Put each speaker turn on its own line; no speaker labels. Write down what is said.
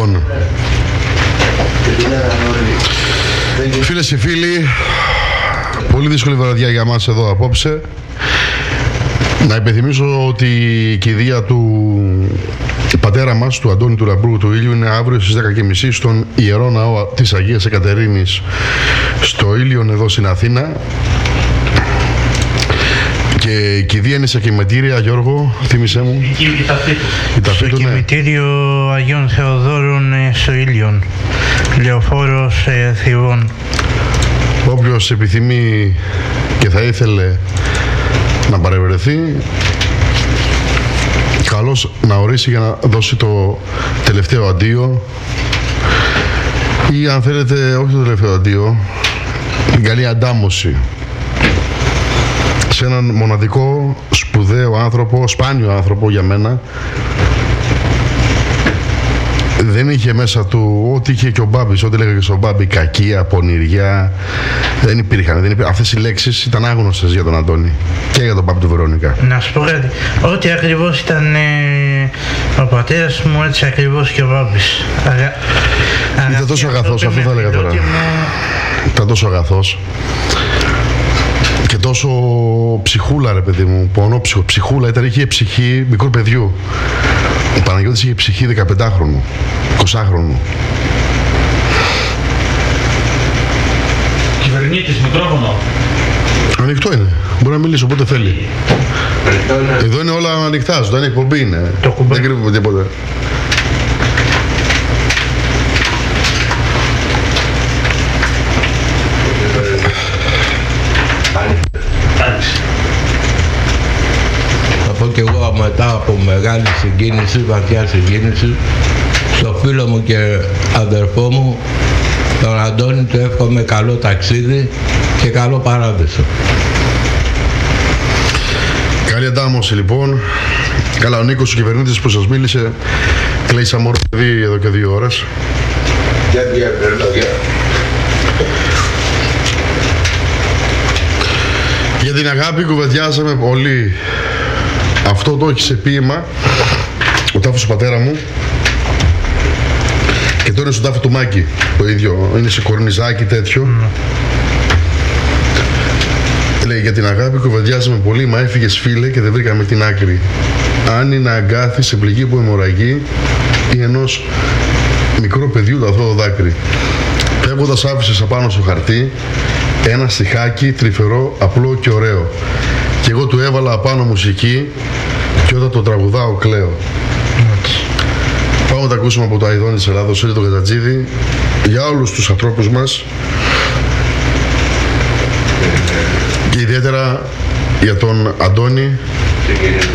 Λοιπόν, φίλες και φίλοι, πολύ δύσκολη βραδιά για μας εδώ απόψε. Να υπενθυμίσω ότι η κηδεία του πατέρα μας, του Αντώνη του Λαμπρού του Ήλιου, είναι αύριο στις 10:30 στον Ιερό Ναό της Αγίας Εκατερίνης στο Ήλιον εδώ στην Αθήνα. Και η κηδεία είναι σε κημητήρια, Γιώργο, θύμισέ μου.
Στο κημητήριο Αγίων Θεοδόρων στο Ήλιον, Λεωφόρος Θηβών.
Όποιος επιθυμεί και θα ήθελε να παρευρεθεί, καλώς να ορίσει για να δώσει το τελευταίο αντίο, ή αν θέλετε όχι το τελευταίο αντίο, την καλή αντάμωση σε έναν μοναδικό, σπουδαίο άνθρωπο, σπάνιο άνθρωπο για μένα. Δεν είχε μέσα του ό,τι είχε και ο Μπάμπης, ό,τι λέγανε και στον Μπάμπη, κακία, πονηριά. Δεν υπήρχαν. Αυτές οι λέξεις ήταν άγνωστες για τον Αντώνη και για τον Μπάμπη του Βερόνικα.
Να σου πω κάτι. Ό,τι ακριβώς ήταν ο πατέρας μου, έτσι ακριβώς και ο Μπάμπης.
Ήταν τόσο αγαθός, αυτό θα έλεγα τώρα. Ήταν τόσο αγαθός. Και τόσο ψυχούλα, ρε παιδί μου, πονόψυχο, ψυχούλα, είχε ψυχή μικρού παιδιού. Ο Παναγιώτης είχε ψυχή 15χρονου, 20χρονου.
Κυβερνήτης, μικρόφωνο.
Ανοιχτό είναι, μπορεί να μιλήσει όποτε θέλει. Εδώ είναι όλα ανοιχτά, ζωντανή εκπομπή είναι. Δεν κρύβουμε τίποτα.
Θα πω και εγώ μετά από μεγάλη συγκίνηση, βαθιά συγκίνηση, στο φίλο μου και αδερφό μου, τον Αντώνη, του εύχομαι καλό ταξίδι και καλό παράδεισο.
Καλή αντάμωση λοιπόν. Καλά, ο Νίκος, ο κυβερνήτης που σας μίλησε, κλαίει σαν μωρό παιδί εδώ και 2 ώρες. Για την αγάπη κουβεντιάζαμε πολύ. Αυτό το έχει σε ποίημα ο τάφος του πατέρα μου, και τώρα είναι στον τάφο του Μάκη το ίδιο, είναι σε κορνιζάκι τέτοιο. Λέει, για την αγάπη κουβεντιάζαμε πολύ, μα έφυγες φίλε και δεν βρήκαμε την άκρη. Αν είναι αγκάθι σε πληγή που αιμορραγεί ή ενός μικρού παιδιού το αυτό το δάκρυ. Φεύγοντας άφησες απάνω στο χαρτί ένα στιχάκι τρυφερό, απλό και ωραίο. Και εγώ του έβαλα απάνω μουσική και όταν το τραγουδάω κλαίω. Πάμε να τα ακούσουμε από το Αηδόνι της Ελλάδος, το Κατατζίδη, για όλους τους ανθρώπους μας και ιδιαίτερα για τον Αντώνη.